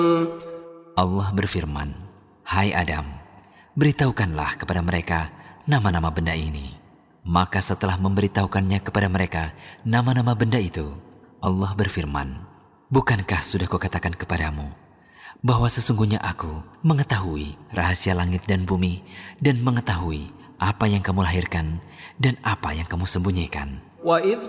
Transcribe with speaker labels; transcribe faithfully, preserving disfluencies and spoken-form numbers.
Speaker 1: Allah berfirman, "Hai Adam, beritahukanlah kepada mereka nama-nama benda ini." Maka setelah memberitahukannya kepada mereka nama-nama benda itu, Allah berfirman, "Bukankah sudah kukatakan kepadamu bahwa sesungguhnya aku mengetahui rahasia langit dan bumi dan mengetahui apa yang kamu lahirkan dan apa yang kamu sembunyikan?"
Speaker 2: وَإِذْ